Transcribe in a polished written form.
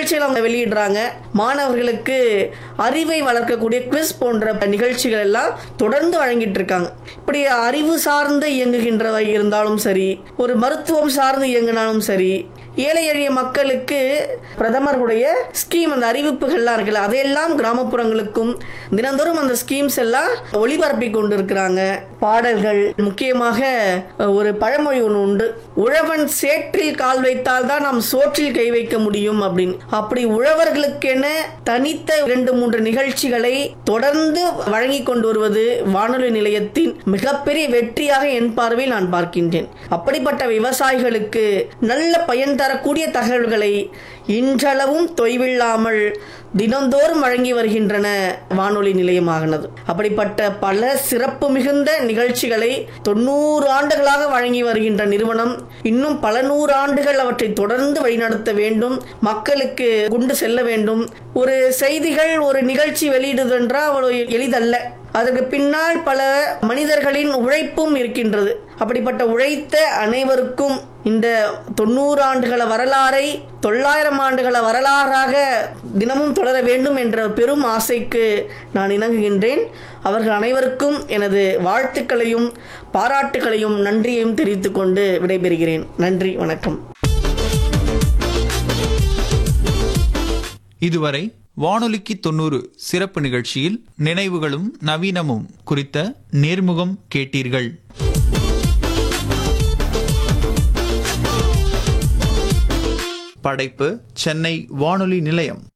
நிகழ்ச்சிகள் அவங்க வெளியிடுறாங்க. மாணவர்களுக்கு அறிவை வளர்க்கக்கூடிய குவிஸ் போன்ற நிகழ்ச்சிகள் எல்லாம் தொடர்ந்து வழங்கிட்டு இருக்காங்க. இப்படி அறிவு சார்ந்து இயங்குகின்றவை இருந்தாலும் சரி, ஒரு மருத்துவம் சார்ந்து இயங்கினாலும் சரி, ஏழை எளிய மக்களுக்கு பிரதமருடைய ஸ்கீம், அந்த அறிவிப்புகள்லாம் இருக்குல்ல, அதையெல்லாம் கிராமப்புறங்களுக்கும் தினந்தோறும் அந்த ஸ்கீம்ஸ் எல்லாம் ஒளிபரப்பி கொண்டு இருக்கிறாங்க. பாடல்கள், முக்கியமாக ஒரு பழமொழி ஒன்று உண்டு, உழவன் சேற்றில் கால் வைத்தால் தான் நாம் சோற்றில் கை வைக்க முடியும் அப்படின்னு. அப்படி உழவர்களுக்கென தனித்த 2-3 நிகழ்ச்சிகளை தொடர்ந்து வழங்கி கொண்டு வருவது வானொலி நிலையத்தின் மிகப்பெரிய வெற்றியாக என் பார்வையில் நான் பார்க்கின்றேன். அப்படிப்பட்ட விவசாயிகளுக்கு நல்ல பயன் தரக்கூடிய தகவல்களை இன்றளவும் தொய்வில்லாமல் தினந்தோறும் வழங்கி வருகின்றன வானொலி நிலையமானது. அப்படிப்பட்ட பல சிறப்பு மிகுந்த நிகழ்ச்சிகளை 90 ஆண்டுகளாக வழங்கி வருகின்ற நிறுவனம் இன்னும் பல 100 ஆண்டுகள் அவற்றை தொடர்ந்து வழிநடத்த வேண்டும், மக்களுக்கு கொண்டு செல்ல வேண்டும். ஒரு செய்திகள், ஒரு நிகழ்ச்சி வெளியிடுதென்றால் அவ்வளவு எளிதல்ல. அதற்கு பின்னால் பல மனிதர்களின் உழைப்பும் இருக்கின்றது. அப்படிப்பட்ட உழைத்த அனைவருக்கும் இந்த 90 ஆண்டுகள வரலாறை 900 ஆண்டுகள வரலாறாக தினமும் தொடர வேண்டும் என்ற பெரும் ஆசைக்கு நான் இணங்குகின்றேன். அவர்கள் அனைவருக்கும் எனது வாழ்த்துக்களையும் பாராட்டுகளையும் நன்றியையும் தெரிவித்துக் கொண்டு விடைபெறுகிறேன். நன்றி, வணக்கம். இதுவரை வானொலிக்கு 90 சிறப்பு நிகழ்ச்சியில் நினைவுகளும் நவீனமும் குறித்த நேர்முகம் கேட்டீர்கள். படைப்பு சென்னை வானொலி நிலையம்.